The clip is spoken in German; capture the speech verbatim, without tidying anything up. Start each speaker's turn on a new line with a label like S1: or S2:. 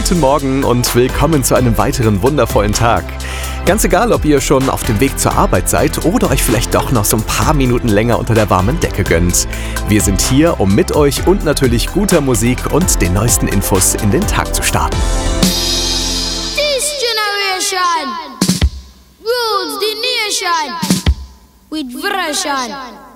S1: guten Morgen und willkommen zu einem weiteren wundervollen Tag. Ganz egal, ob ihr schon auf dem Weg zur Arbeit seid oder euch vielleicht doch noch so ein paar Minuten länger unter der warmen Decke gönnt. Wir sind hier, um mit euch und natürlich guter Musik und den neuesten Infos in den Tag zu starten.
S2: This generation rules the nation with version.